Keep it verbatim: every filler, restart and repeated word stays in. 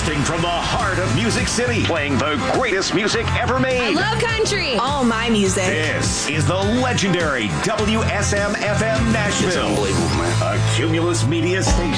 Broadcasting from the heart of Music City, playing the greatest music ever made. I love country. All my music. This is the legendary W S M F M Nashville. It's unbelievable, man. A Cumulus Media station.